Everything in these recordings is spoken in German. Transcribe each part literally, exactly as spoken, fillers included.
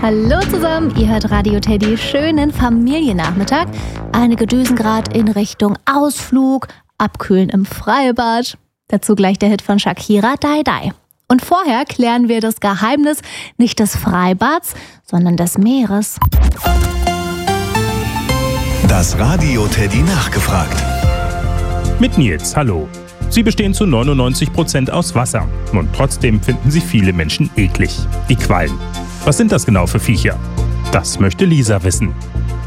Hallo zusammen, ihr hört Radio Teddy, schönen Familiennachmittag. Einige düsen gerade in Richtung Ausflug, abkühlen im Freibad. Dazu gleich der Hit von Shakira, Die Die. Und vorher klären wir das Geheimnis nicht des Freibads, sondern des Meeres. Das Radio Teddy nachgefragt. Mit Nils, hallo. Sie bestehen zu neunundneunzig Prozent aus Wasser. Und trotzdem finden sie viele Menschen eklig. Die Quallen. Was sind das genau für Viecher? Das möchte Lisa wissen.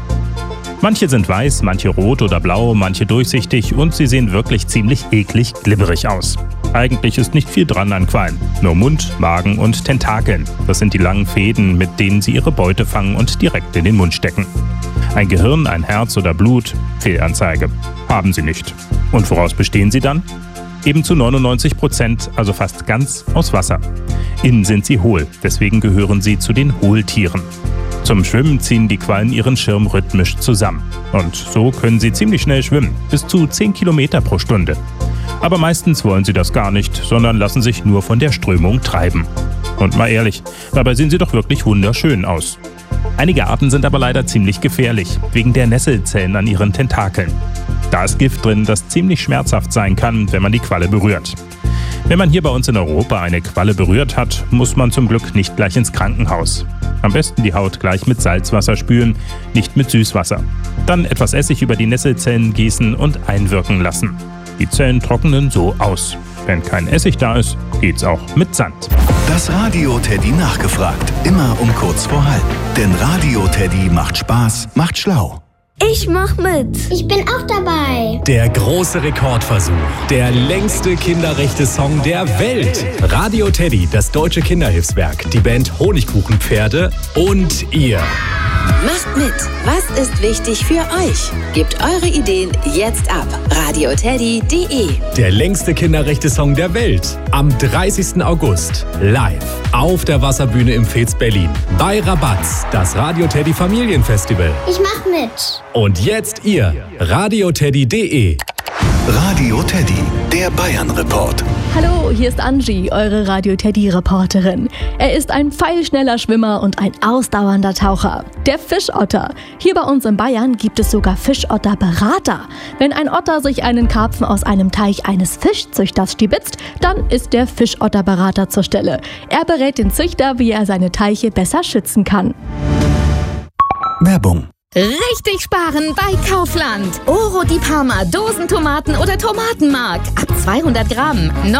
Manche sind weiß, manche rot oder blau, manche durchsichtig und sie sehen wirklich ziemlich eklig glibberig aus. Eigentlich ist nicht viel dran an Quallen. Nur Mund, Magen und Tentakeln. Das sind die langen Fäden, mit denen sie ihre Beute fangen und direkt in den Mund stecken. Ein Gehirn, ein Herz oder Blut? Fehlanzeige. Haben sie nicht. Und woraus bestehen sie dann? Eben zu neunundneunzig Prozent, also fast ganz, aus Wasser. Innen sind sie hohl, deswegen gehören sie zu den Hohltieren. Zum Schwimmen ziehen die Quallen ihren Schirm rhythmisch zusammen. Und so können sie ziemlich schnell schwimmen, bis zu zehn Kilometer pro Stunde. Aber meistens wollen sie das gar nicht, sondern lassen sich nur von der Strömung treiben. Und mal ehrlich, dabei sehen sie doch wirklich wunderschön aus. Einige Arten sind aber leider ziemlich gefährlich, wegen der Nesselzellen an ihren Tentakeln. Da ist Gift drin, das ziemlich schmerzhaft sein kann, wenn man die Qualle berührt. Wenn man hier bei uns in Europa eine Qualle berührt hat, muss man zum Glück nicht gleich ins Krankenhaus. Am besten die Haut gleich mit Salzwasser spülen, nicht mit Süßwasser. Dann etwas Essig über die Nesselzellen gießen und einwirken lassen. Die Zellen trocknen so aus. Wenn kein Essig da ist, geht's auch mit Sand. Das Radio Teddy nachgefragt. Immer um kurz vor halb. Denn Radio Teddy macht Spaß, macht schlau. Ich mach mit. Ich bin auch dabei. Der große Rekordversuch. Der längste Kinderrechte-Song der Welt. Radio Teddy, das deutsche Kinderhilfswerk, die Band Honigkuchenpferde und ihr. Macht mit. Was ist wichtig für euch? Gebt eure Ideen jetzt ab. radio teddy punkt de. Der längste Kinderrechte-Song der Welt. Am dreißigsten August. Live. Auf der Wasserbühne im Fez Berlin. Bei Rabatz. Das Radio Teddy Familienfestival. Ich mach mit. Und jetzt ihr. radio teddy punkt de. Radio Teddy, der Bayern-Report. Hallo, hier ist Angie, eure Radio Teddy-Reporterin. Er ist ein pfeilschneller Schwimmer und ein ausdauernder Taucher. Der Fischotter. Hier bei uns in Bayern gibt es sogar Fischotterberater. Wenn ein Otter sich einen Karpfen aus einem Teich eines Fischzüchters stibitzt, dann ist der Fischotterberater zur Stelle. Er berät den Züchter, wie er seine Teiche besser schützen kann. Werbung. Richtig sparen bei Kaufland. Oro di Parma, Dosentomaten oder Tomatenmark. Ab zweihundert Gramm.